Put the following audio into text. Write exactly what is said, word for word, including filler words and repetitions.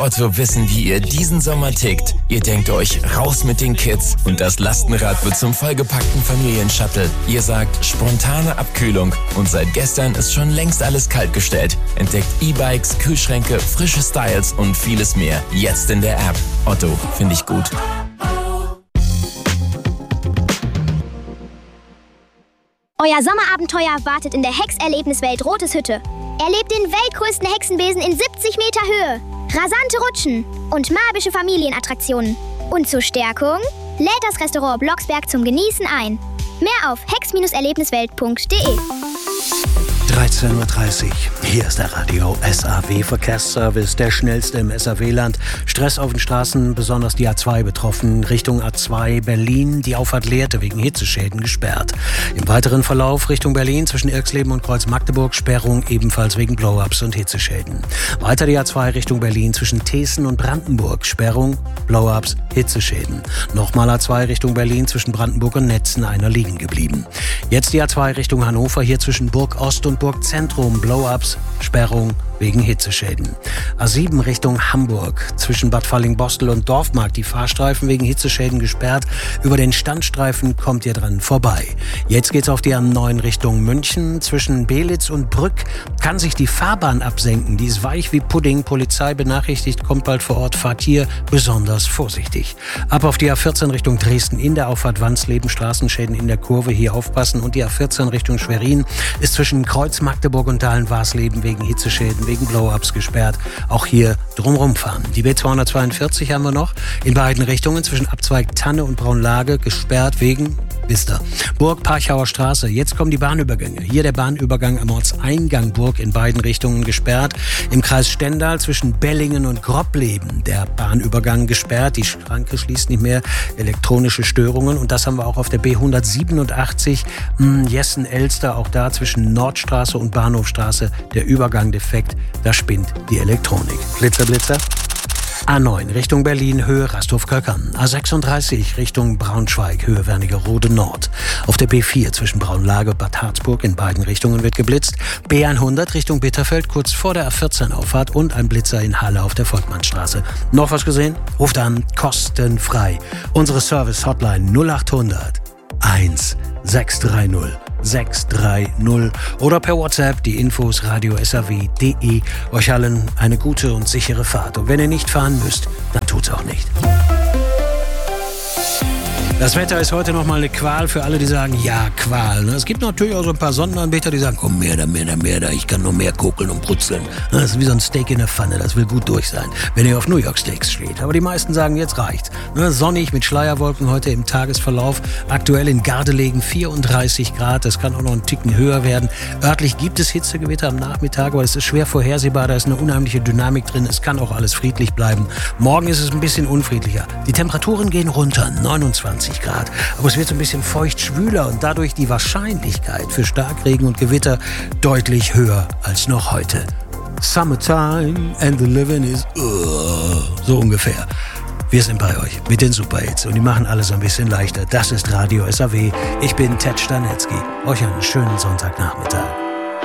Otto wissen, wie ihr diesen Sommer tickt. Ihr denkt euch, raus mit den Kids und das Lastenrad wird zum vollgepackten Familienshuttle. Ihr sagt, spontane Abkühlung und seit gestern ist schon längst alles kaltgestellt. Entdeckt E-Bikes, Kühlschränke, frische Styles und vieles mehr. Jetzt in der App. Otto, finde ich gut. Euer Sommerabenteuer wartet in der Hexerlebniswelt Rotes Hütte. Erlebt den weltgrößten Hexenbesen in siebzig Meter Höhe, rasante Rutschen und magische Familienattraktionen. Und zur Stärkung lädt das Restaurant Blocksberg zum Genießen ein. Mehr auf hex Erlebniswelt punkt de. dreizehn Uhr dreißig. Hier ist der Radio S A W Verkehrsservice, der schnellste im S A W-Land. Stress auf den Straßen, besonders die A zwei betroffen. Richtung A zwei Berlin, die Auffahrt Lehrte wegen Hitzeschäden gesperrt. Im weiteren Verlauf Richtung Berlin zwischen Irksleben und Kreuz Magdeburg Sperrung ebenfalls wegen Blow-ups und Hitzeschäden. Weiter die A zwei Richtung Berlin zwischen Thesen und Brandenburg Sperrung, Blow-ups, Hitzeschäden. Nochmal A zwei Richtung Berlin zwischen Brandenburg und Netzen, einer liegen geblieben. Jetzt die A zwei Richtung Hannover, hier zwischen Burg Ost und Burg Zentrum, Blow-ups, Sperrung wegen Hitzeschäden. A sieben Richtung Hamburg, zwischen Bad Falling-Bostel und Dorfmarkt, die Fahrstreifen wegen Hitzeschäden gesperrt. Über den Standstreifen kommt ihr dran vorbei. Jetzt geht's auf die A neun Richtung München, zwischen Belitz und Brück kann sich die Fahrbahn absenken. Die ist weich wie Pudding, Polizei benachrichtigt, kommt bald vor Ort, fahrt hier besonders vorsichtig. Ab auf die A vierzehn Richtung Dresden in der Auffahrt Wandsleben, Straßenschäden in der Kurve, hier aufpassen. Und die A vierzehn Richtung Schwerin ist zwischen Kreuz Magdeburg und Dahlen-Warsleben wegen Hitzeschäden, wegen Blow-ups gesperrt. Auch hier drumrum fahren. Die B zweihundertzweiundvierzig haben wir noch in beiden Richtungen zwischen Abzweig Tanne und Braunlage gesperrt wegen Bister. Burg Parchauer Straße. Jetzt kommen die Bahnübergänge. Hier der Bahnübergang am Ortseingang Burg in beiden Richtungen gesperrt. Im Kreis Stendal zwischen Bellingen und Grobbleben der Bahnübergang gesperrt. Die Schranke schließt nicht mehr. Elektronische Störungen. Und das haben wir auch auf der B hundertsiebenundachtzig Jessen-Elster. Auch da zwischen Nordstraße und Bahnhofstraße der Übergang defekt. Da spinnt die Elektronik. Blitzer, Blitzer. A neun Richtung Berlin, Höhe Rasthof-Köckern. A sechsunddreißig Richtung Braunschweig, Höhe Wernigerode Nord. Auf der B vier zwischen Braunlage und Bad Harzburg in beiden Richtungen wird geblitzt. B hundert Richtung Bitterfeld, kurz vor der A vierzehn Auffahrt und ein Blitzer in Halle auf der Volkmannstraße. Noch was gesehen? Ruft an, kostenfrei. Unsere Service-Hotline null achthundert eins sechs drei null sechs drei null oder per WhatsApp die Infos radio s a w punkt de. Euch allen eine gute und sichere Fahrt. Und wenn ihr nicht fahren müsst, dann tut's auch nicht. Das Wetter ist heute nochmal eine Qual für alle, die sagen, ja, Qual. Es gibt natürlich auch so ein paar Sonnenanbeter, die sagen, komm, mehr da, mehr da, mehr da, ich kann noch mehr kokeln und brutzeln. Das ist wie so ein Steak in der Pfanne, das will gut durch sein, wenn ihr auf New York Steaks steht. Aber die meisten sagen, jetzt reicht's. Sonnig mit Schleierwolken heute im Tagesverlauf. Aktuell in Gardelegen vierunddreißig Grad, das kann auch noch einen Ticken höher werden. Örtlich gibt es Hitzegewitter am Nachmittag, aber es ist schwer vorhersehbar, da ist eine unheimliche Dynamik drin. Es kann auch alles friedlich bleiben. Morgen ist es ein bisschen unfriedlicher. Die Temperaturen gehen runter, neunundzwanzig Grad. Aber es wird so ein bisschen feucht schwüler und dadurch die Wahrscheinlichkeit für Starkregen und Gewitter deutlich höher als noch heute. Summertime and the living is uh, so ungefähr. Wir sind bei euch mit den Superhits und die machen alles ein bisschen leichter. Das ist Radio S A W. Ich bin Ted Stanetzky. Euch einen schönen Sonntagnachmittag.